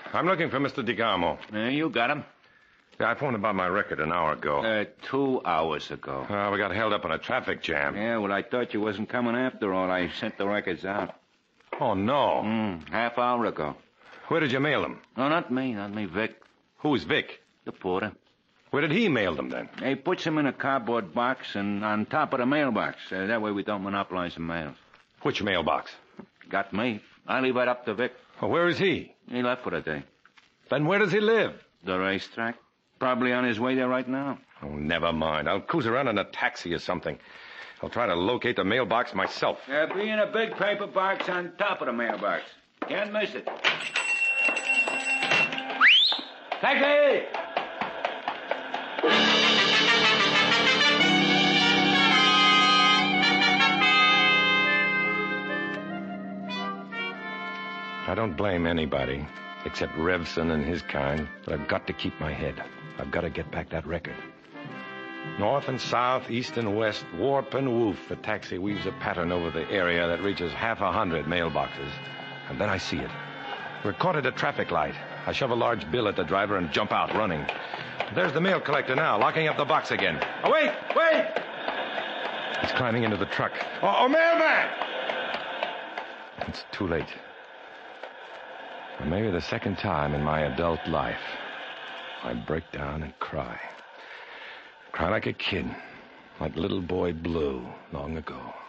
I'm looking for Mr. DeGarmo. You got him. Yeah, I phoned about my record an hour ago. 2 hours ago. We got held up in a traffic jam. Yeah, well, I thought you wasn't coming after all. I sent the records out. Oh, no. Half hour ago. Where did you mail them? No, not me, Vic. Who's Vic? The porter. Where did he mail them, then? He puts them in a cardboard box and on top of the mailbox. That way we don't monopolize the mails. Which mailbox? Got me. I leave that up to Vic. Well, where is he? He left for the day. Then where does he live? The racetrack. Probably on his way there right now. Oh, never mind. I'll cruise around in a taxi or something. I'll try to locate the mailbox myself. Be in a big paper box on top of the mailbox. Can't miss it. Taxi! I don't blame anybody, except Revson and his kind, but I've got to keep my head. I've got to get back that record. North and south, east and west, warp and woof, the taxi weaves a pattern over the area that reaches 100 mailboxes. And then I see it. We're caught at a traffic light. I shove a large bill at the driver and jump out, running. There's the mail collector now, locking up the box again. Oh, wait! He's climbing into the truck. Oh, mailman! It's too late. For maybe the second time in my adult life, I break down and cry. Cry like a kid, like little boy Blue long ago.